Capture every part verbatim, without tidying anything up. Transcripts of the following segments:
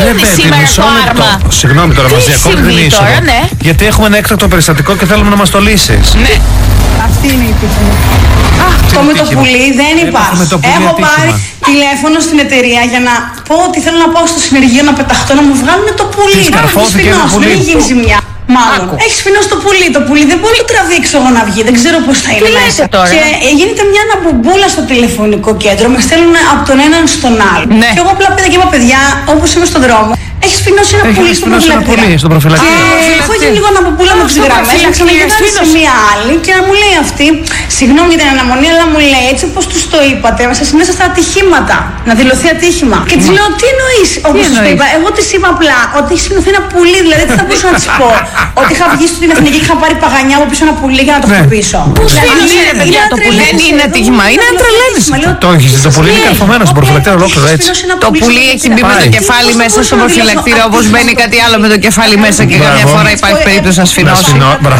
είναι σήμερα το άρμα. Συγγνώμη τώρα, μας διακόπτει την είσοδο. Ναι. Γιατί έχουμε ένα έκτακτο περιστατικό και θέλουμε να μας το λύσεις. Ναι. Αυτή είναι η τύχη. Αυτό με το πουλί δεν υπάρχει. Έχω πάρει τηλέφωνο στην εταιρεία για να πω ότι θέλω να πάω στο συνεργείο να πεταχτώ, να μου βγάλουν το πουλί. Καρφώθηκε ένα πουλί. Δεν έχει γίνει ζημιά. Μάλλον. Έχει σφινώσει το πουλί. Το πουλί δεν μπορεί να το τραβήξω εγώ να βγει. Δεν ξέρω πώς θα είναι μέσα. Τώρα. Και γίνεται μια αναμπομπούλα στο τηλεφωνικό κέντρο. Με στέλνουν από τον έναν στον άλλο. Ναι. Και εγώ απλά πήρα και είπα, παιδιά, όπως είμαι στον δρόμο, έχει σφινώσει ένα πουλί στον προφυλακτήρα. στον προφυλακτήρα. Έχω γίνει λίγο αναμπομπούλα με τις γραμμές. Να ξαναγυρνάω σε μία άλλη και να μου λέει αυτή, συγγνώμη για την αναμονή, αλλά μου λέει έτσι όπως τους το είπατε, μέσα στα ατυχήματα. Να δηλωθεί ατύχημα. Και της λέω, τι εννοείς, όπως τους το είπα. Εγώ της είπα απλά ότι έχει σφινωθεί ένα πουλί, δηλαδή τι θα μπορούσα να της πω. Ότι είχα βγει στην εθνική και είχα πάρει παγανιά από πίσω ένα πουλί για να το χτυπήσω. Πού σφινώσε, παιδιά, το πουλί. Δεν είναι ατύχημα, είναι να τρελαίνεις. Το έχεις, το πουλί είναι καρφωμένο στον προφυλακτήρα ολόκληρο έτσι. Το πουλί έχει μπει με το κεφάλι μέσα στον προφυλακτήρα, όπως μπαίνει κάτι άλλο με το κεφάλι μέσα και καμιά φορά υπάρχει περίπτωση να σφινώσει.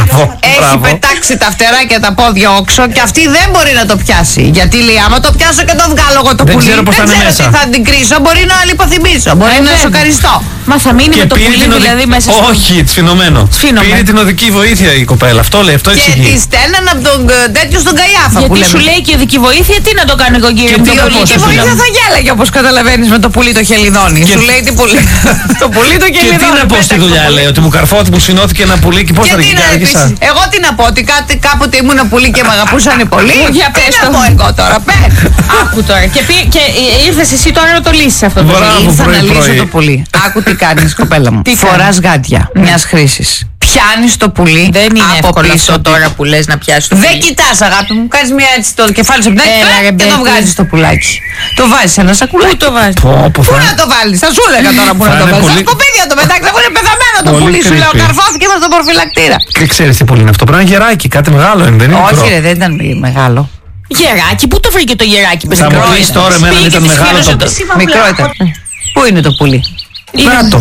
Έχει πετάξει τα φτερά και τα πόδια όξω και αυτή δεν μπορεί να το πιάσει. Γιατί λέει, άμα το πιάσω και το βγάλω εγώ το πουλί, δεν ξέρω τι θα την κρίσω. Μπορεί να λιποθυμίσω, μπορεί να σοκαριστώ. Μα θα μείνει με το πουλί δηλαδή μέσα στο. Όχι, σφινωμένο. Πήρε την οδική βοήθεια η κοπέλα. Αυτό λέει, αυτό εξηγεί. Και τη στέλναν από τον τέτοιο στον Καϊάφα που λέμε. Σου λέει και η οδική βοήθεια, τι να το κάνει εγώ κύριε μου. Η οδική βοήθεια θα γέλαγε όπως καταλαβαίνεις με το πουλί το χελιδόνι. Σου λέει τι πουλί. Το πουλί το χελιδόνι. Και τι να πω στη δουλειά λέει, ότι μου καρφώθηκε, μου σφινώθηκε ένα πουλί και πώς θα αργήσα. Εγώ τι να πω, ότι κάποτε ήμουν πουλί και με αγαπούσαν πολύ. Για πες το. πω εγώ τώρα, πες. Άκου τώρα. Και ήρθες εσύ τώρα να το λύσεις αυτό το πουλί. Ήρθα να λύσω το πουλί. Άκου τι κάνεις κοπέλα μου. Φοράς γάντια μιας χρήσης. Πιάνεις το πουλί. Δεν είναι από πίσω τώρα που λες να πιάσεις το πουλί. Δεν κοιτάς αγάπη μου, κάνεις μια έτσι το κεφάλι σου και το βγάζεις το πουλάκι. Το βάζεις σε ένα σακουλάκι. Πού το βάζεις? Πού να το βάλεις? Θα σου έλεγα τώρα που να το βάλεις. Στα σκουπίδια το μετάξει, αφού είναι πεθαμένο το πουλί σου. Λέω καρφώθηκε με στον προφυλακτήρα. Και ξέρεις τι πουλί είναι αυτό? Πρέπει να είναι γεράκι, κάτι μεγάλο είναι, δεν είναι? Όχι ρε, δεν ήταν μεγάλο. Γεράκι, πού το βρήκε το γεράκι? Θα μου πεις τώρα εμένα αν ήταν μεγάλο το πουλί. Μικρό ήταν. Πού είναι το πουλί? Κράτο.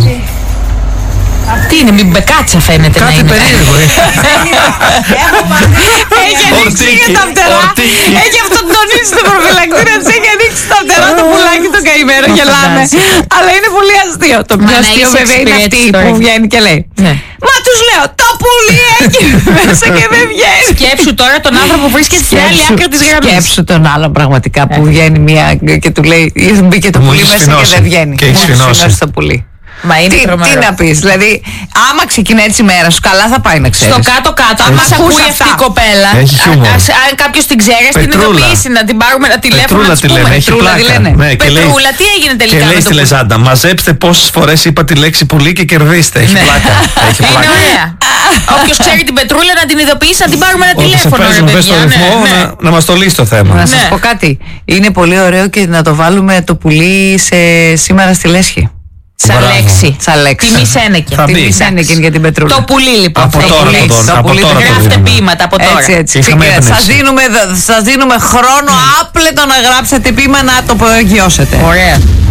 Τι είναι, μην μπεκάτσα φαίνεται να είναι. Κάτι περίεργο. Έχει ανοίξει και τα φτερά. Έχει αυτοκτονήσει το προφυλακτήρα της. Έχει ανοίξει τα φτερά το πουλάκι το καημένο. Γελάμε. Αλλά είναι πολύ αστείο. Το πιο αστείο βέβαια είναι αυτή που βγαίνει και λέει, μα τους λέω, το πουλί έχει μέσα και δεν βγαίνει. Σκέψου τώρα τον άνθρωπο που βρίσκεται στην άλλη άκρη της γραμμής. Σκέψου τον άλλο πραγματικά που βγαίνει μία και του λέει, μπήκε το πουλί μέσα και δεν βγαίνει. Και έχει σφινώσει το πουλί. Μα είναι τι, τι να πεις, δηλαδή, άμα ξεκινάει έτσι η μέρα σου, καλά θα πάει να ξέρεις. Στο κάτω-κάτω, άμα σ' ακούσει αυτή η κοπέλα, αν κάποιος την ξέρει, την ειδοποιήσει, να την πάρουμε ένα τηλέφωνο. Πετρούλα τη λένε, έχει πλάκα. Ναι, Πετρούλα, τι έγινε τελικά? Και λέει στη Λεζάντα, μαζέψτε πόσες φορές είπα τη λέξη πουλί και κερδίστε. Έχει πλάκα. Είναι ωραία. Όποιος ξέρει την Πετρούλα να την ειδοποιήσει, να την πάρουμε ένα τηλέφωνο. Να μας το λύσει το θέμα. Να σας πω κάτι. Είναι πολύ ωραίο και να το βάλουμε το πουλί σήμερα στη Λέσχη. Σαν λέξη. Σαν λέξη. Τιμή Σένεκεν. Τιμή Σένεκεν για την Πετρούλα. Το πουλί λοιπόν. Από τώρα, από τώρα. Γράφτε ποίηματα από τώρα. Έτσι, έτσι. Σας δίνουμε, σας δίνουμε χρόνο άπλετο να γράψετε ποίημα να το προγειώσετε. Ωραία.